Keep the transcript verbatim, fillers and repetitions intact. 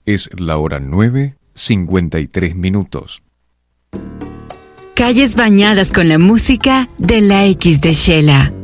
Es la hora nueve, cincuenta y tres minutos. Calles bañadas con la música de la X de Shela.